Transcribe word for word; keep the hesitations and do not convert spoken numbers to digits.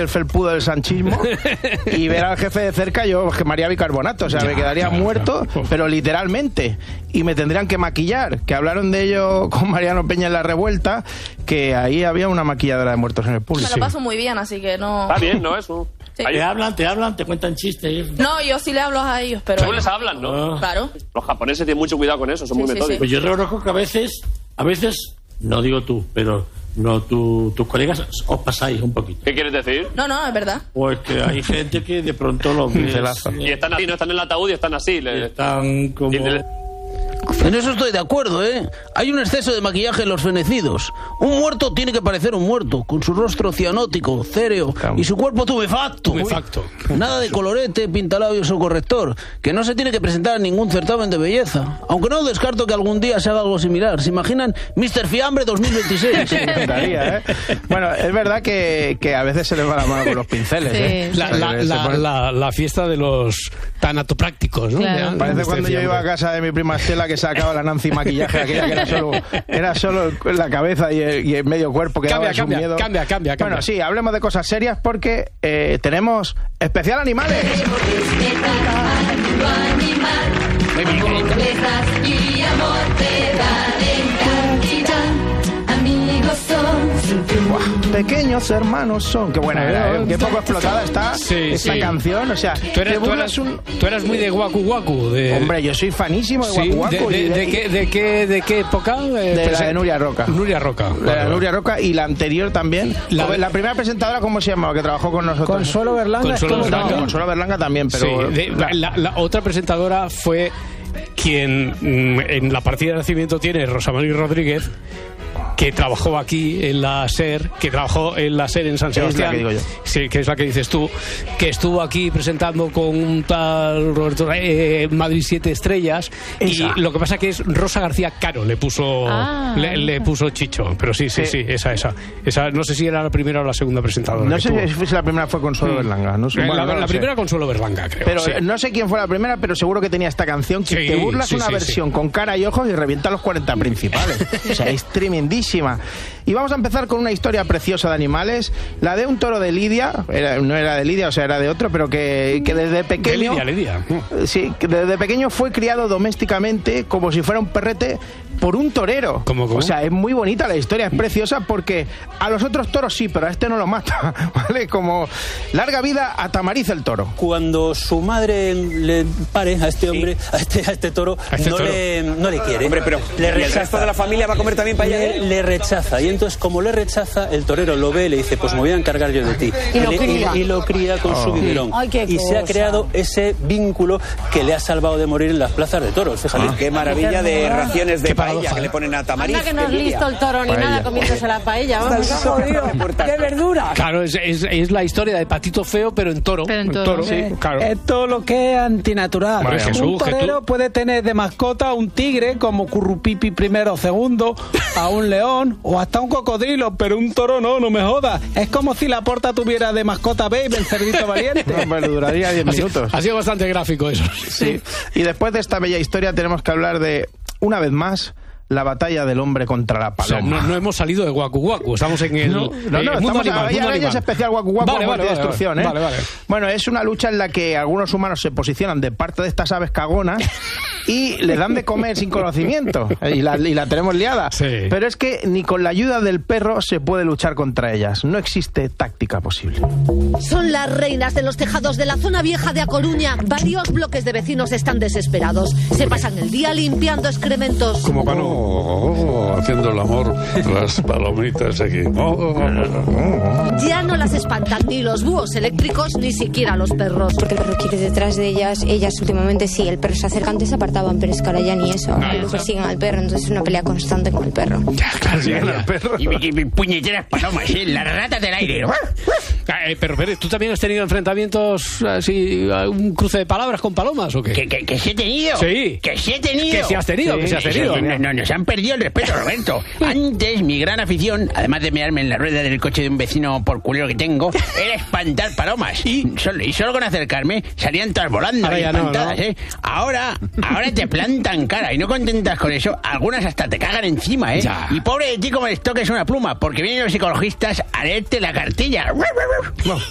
el felpudo del sanchismo y ver al jefe de cerca, yo quemaría bicarbonato, o sea, ya, me quedaría claro, muerto, claro. pero literalmente. Y me tendrían que maquillar, que hablaron de ello con Mariano Peña en La Revuelta, que ahí había una maquilladora de muertos en el público. Me lo paso muy bien, así que no... Está bien, ¿no? Eso. Sí. Te hablan, te hablan, te cuentan chistes. No, yo sí le hablo a ellos, pero... ¿Tú les hablan, no? Claro. Los japoneses tienen mucho cuidado con eso, son sí, muy sí, metódicos. sí. Pues yo reconozco que a veces, a veces, no digo tú, pero no tu, tus colegas os pasáis un poquito. ¿Qué quieres decir? No, no, es verdad. Pues que hay gente que de pronto los ves, y están así, no están en el ataúd y están así. Le... Están como... En eso estoy de acuerdo, ¿eh? Hay un exceso de maquillaje en los fenecidos. Un muerto tiene que parecer un muerto, con su rostro cianótico, céreo y su cuerpo tubefacto. Tubefacto. Nada de colorete, pintalabios o corrector, que no se tiene que presentar en ningún certamen de belleza. Aunque no descarto que algún día se haga algo similar. ¿Se imaginan míster Fiambre dos mil veintiséis? Sí, me encantaría, ¿eh? Bueno, es verdad que, que a veces se les va la mano con los pinceles, Sí. ¿eh? La, O sea, la, se la, pone- la, la fiesta de los tanatoprácticos, ¿no? Claro. Ya, Parece este cuando yo fiambre. iba a casa de mi prima Estela que sacaba la Nancy maquillaje, aquella que era solo, era solo el- la cabeza y el, y el medio cuerpo que Cambia, daba su cambia, miedo. cambia, cambia, cambia. Bueno, sí, hablemos de cosas serias porque eh, tenemos especial animales. Buah, pequeños hermanos son. Qué buena era, ¿eh? Qué poco explotada está Sí, esta sí. canción. O sea, Tú eras, te tú burlas eras- un... tú eras muy de Waku Waku. De... Hombre, yo soy fanísimo de Sí, Waku Waku. de, y de, de qué, de, qué, ¿De qué época? Eh, De la prese- de Nuria Roca. Nuria Roca. La de vale, vale. Nuria Roca y la anterior también. La- La, la primera presentadora, ¿cómo se llamaba? Que trabajó con nosotros. Consuelo Berlanga. Consuelo estuvo Berlanga. No, también. Consuelo Berlanga también, pero... Sí, de- la- la, la otra presentadora fue quien mm, en la partida de nacimiento tiene Rosa María Rodríguez, que trabajó aquí en la SER, que trabajó en la SER en San Es la Sebastián. que digo yo. Sí, que es la que dices tú, que estuvo aquí presentando con un tal Roberto eh, Madrid Siete Estrellas. Esa. Y lo que pasa que es Rosa García Caro le puso Ah. le, le puso Chicho, pero sí, sí, sí, Sí. esa, esa, esa. No sé si era la primera o la segunda presentadora. No que sé tuvo. si la primera fue Consuelo Berlanga. No sé, Eh, bueno, la no lo la sé. primera Consuelo Berlanga, creo. Pero sí. eh, no sé quién fue la primera, pero seguro que tenía esta canción que Sí, te burlas sí, una sí, versión sí. con cara y ojos y revienta los cuarenta principales. O sea, es tremendísima. Y vamos a empezar con una historia preciosa de animales, la de un toro de Lidia, era- no era de Lidia, o sea, era de otro, pero que, que desde De pequeño... Lidia, Lidia. Sí, que desde pequeño fue criado domésticamente como si fuera un perrete por un torero. ¿Cómo, cómo? O sea, es muy bonita la historia, es preciosa porque a los otros toros sí, pero a este no lo mata, ¿vale? Como larga vida a Tamariz el toro. Cuando su madre le pare a este hombre, a, este, a este toro, A este no, toro. Le, no le quiere. Hombre, pero le ¿y el rechaza. resto de la familia va a comer también paella? Le, le rechaza. Y entonces, como le rechaza, el torero lo ve y le dice, pues me voy a encargar yo de ti. Y lo le- cría. y lo cría con su biberón. Ay, qué y se ha cosa. creado ese vínculo que le ha salvado de morir en las plazas de toros. Fíjate. Qué maravilla de raciones de Qué paella paradoja, que le ponen a Tamariz. Anda que no es qué envidia. listo el toro ni Paella. nada comiéndose la paella. Vamos, Está jodido. De verdura. Claro, es, es, es la historia de Patito Feo, pero en toro. Pero en toro. sí, claro. Es todo lo que es antinatural. Vale, Jesús, un torero Jesús. puede tener de mascota un tigre como Currupipi primero o segundo, a un león o hasta un cocodrilo, pero un toro no, no me jodas. Es como si la porta tuviera de mascota Babe, el cerdito valiente. No, pues duraría diez Ha sido- minutos. Ha sido bastante gráfico eso. Sí. Y después de esta bella historia tenemos que hablar de, una vez más, la batalla del hombre contra la O sea, paloma. no, no hemos salido de Waku Waku, estamos en el, No, eh, no, no, mundo estamos animal, ahí, mundo ahora ya es animal. especial Waku Waku, Vale, amor vale, de vale, destrucción, vale, ¿eh? vale, vale. Bueno, es una lucha en la que algunos humanos se posicionan de parte de estas aves cagonas y le dan de comer sin conocimiento y la, y la tenemos liada. Sí. Pero es que ni con la ayuda del perro se puede luchar contra ellas. No existe táctica posible. Son las reinas de los tejados de la zona vieja de A Coruña. Varios bloques de vecinos están desesperados. Se pasan el día limpiando excrementos. Como para no, haciendo el amor, las palomitas aquí. Ya no las espantan ni los búhos eléctricos ni siquiera los perros. Porque el perro quiere detrás de ellas. Ellas últimamente sí, el perro se acerca, antes se apartaban, pero es que ahora ya ni eso. Ahora lo persiguen al perro, entonces es una pelea constante con el perro. Y, y- y puñeteras palomas, ¿eh? Las ratas del aire. Eh, pero Pérez, ¿tú también has tenido enfrentamientos así, un cruce de palabras con palomas o qué? ¿Que, que, que sí he tenido? Sí. ¿Que sí he tenido? Que sí has tenido, que sí has tenido. No, no, nos han perdido el respeto, Roberto. Antes, mi gran afición, además de mearme en la rueda del coche de un vecino por culero que tengo, era espantar palomas. Y solo, y solo con acercarme salían todas volando Ahora y ya no, espantadas, ¿no? ¿eh? Ahora, ahora te plantan cara y no contentas con eso, algunas hasta te cagan encima, ¿eh? Ya. Y pobre de ti como les toques una pluma, porque vienen los psicologistas a leerte la cartilla. No,